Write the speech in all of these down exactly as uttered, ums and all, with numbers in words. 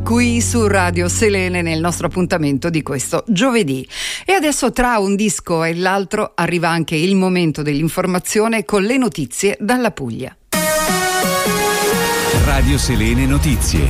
qui su Radio Selene nel nostro appuntamento di questo giovedì. E adesso, tra un disco e l'altro, arriva anche il momento dell'informazione con le notizie dalla Puglia. Radio Selene Notizie.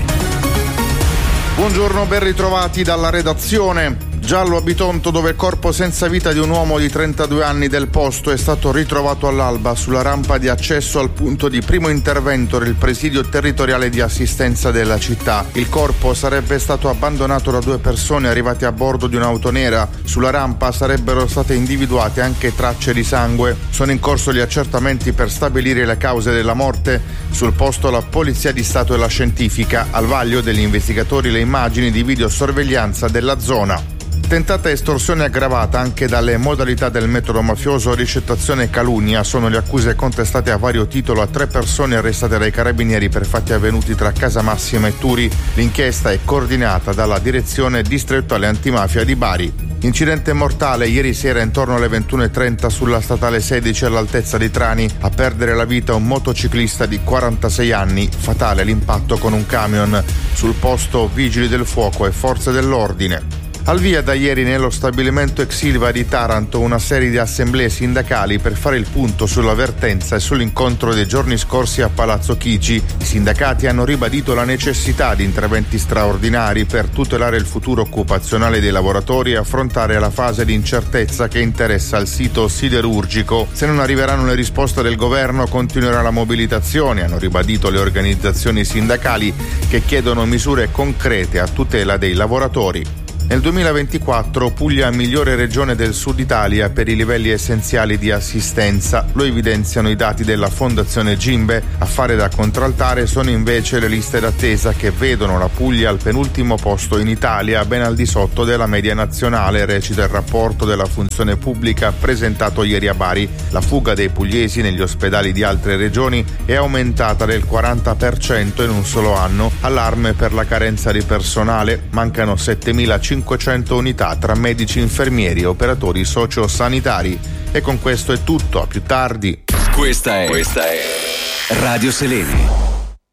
Buongiorno, ben ritrovati dalla redazione. Giallo a Bitonto, dove il corpo senza vita di un uomo di trentadue anni del posto è stato ritrovato all'alba sulla rampa di accesso al punto di primo intervento del presidio territoriale di assistenza della città. Il corpo sarebbe stato abbandonato da due persone arrivate a bordo di un'auto nera. Sulla rampa sarebbero state individuate anche tracce di sangue. Sono in corso gli accertamenti per stabilire le cause della morte. Sul posto la Polizia di Stato e la Scientifica. Al vaglio degli investigatori le immagini di videosorveglianza della zona. Tentata estorsione aggravata anche dalle modalità del metodo mafioso, ricettazione e calunnia sono le accuse contestate a vario titolo a tre persone arrestate dai carabinieri per fatti avvenuti tra Casamassima e Turi. L'inchiesta è coordinata dalla direzione distrettuale antimafia di Bari. Incidente mortale ieri sera intorno alle ventuno e trenta sulla statale sedici all'altezza di Trani. A perdere la vita un motociclista di quarantasei anni, fatale l'impatto con un camion. Sul posto vigili del fuoco e forze dell'ordine. Al via da ieri nello stabilimento ex Ilva di Taranto una serie di assemblee sindacali per fare il punto sulla vertenza e sull'incontro dei giorni scorsi a Palazzo Chigi. I sindacati hanno ribadito la necessità di interventi straordinari per tutelare il futuro occupazionale dei lavoratori e affrontare la fase di incertezza che interessa il sito siderurgico. Se non arriveranno le risposte del governo continuerà la mobilitazione, hanno ribadito le organizzazioni sindacali che chiedono misure concrete a tutela dei lavoratori. Nel duemilaventiquattro Puglia migliore regione del Sud Italia per i livelli essenziali di assistenza, lo evidenziano i dati della Fondazione Gimbe. A fare da contraltare sono invece le liste d'attesa che vedono la Puglia al penultimo posto in Italia, ben al di sotto della media nazionale, recita il rapporto della funzione pubblica presentato ieri a Bari. La fuga dei pugliesi negli ospedali di altre regioni è aumentata del quaranta per cento in un solo anno, allarme per la carenza di personale, mancano settemilacinquecento unità tra medici, infermieri e operatori sociosanitari. E con questo è tutto, a più tardi. Questa è, questa è Radio Selene.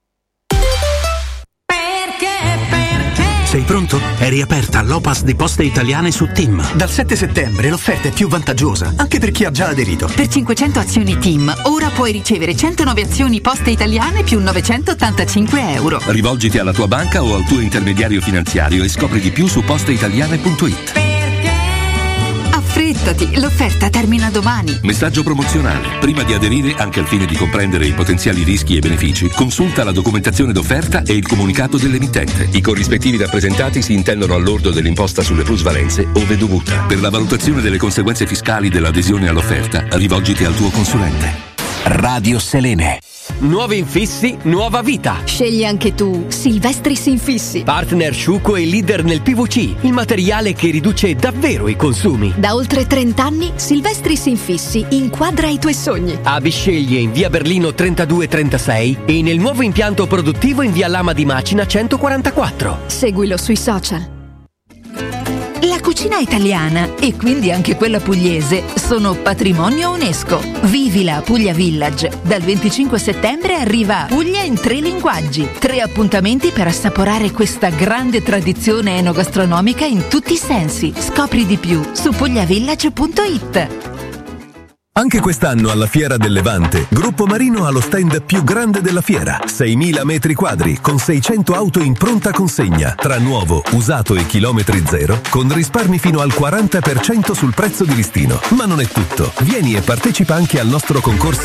Sei pronto? È riaperta l'O P A S di Poste Italiane su TIM. Dal sette settembre l'offerta è più vantaggiosa, anche per chi ha già aderito. Per cinquecento azioni TIM, ora puoi ricevere centonove azioni Poste Italiane più novecentottantacinque euro. Rivolgiti alla tua banca o al tuo intermediario finanziario e scopri di più su posteitaliane punto it. Affrettati, l'offerta termina domani. Messaggio promozionale. Prima di aderire, anche al fine di comprendere i potenziali rischi e benefici, consulta la documentazione d'offerta e il comunicato dell'emittente. I corrispettivi rappresentati si intendono al lordo dell'imposta sulle plusvalenze ove dovuta. Per la valutazione delle conseguenze fiscali dell'adesione all'offerta, rivolgiti al tuo consulente. Radio Selene. Nuovi infissi, nuova vita. Scegli anche tu Silvestris Infissi. Partner sciuco e leader nel P V C, il materiale che riduce davvero i consumi. Da oltre trenta anni Silvestris Infissi inquadra i tuoi sogni. A Bisceglie in via Berlino trentadue trentasei e nel nuovo impianto produttivo in via Lama di Macina centoquarantaquattro. Seguilo sui social. La cucina italiana e quindi anche quella pugliese sono patrimonio UNESCO. Vivila a Puglia Village. Dal venticinque settembre arriva Puglia in tre linguaggi. Tre appuntamenti per assaporare questa grande tradizione enogastronomica in tutti i sensi. Scopri di più su pugliavillage punto it. Anche quest'anno alla Fiera del Levante, Gruppo Marino ha lo stand più grande della fiera, seimila metri quadri, con seicento auto in pronta consegna, tra nuovo, usato e chilometri zero, con risparmi fino al quaranta per cento sul prezzo di listino. Ma non è tutto. Vieni e partecipa anche al nostro concorso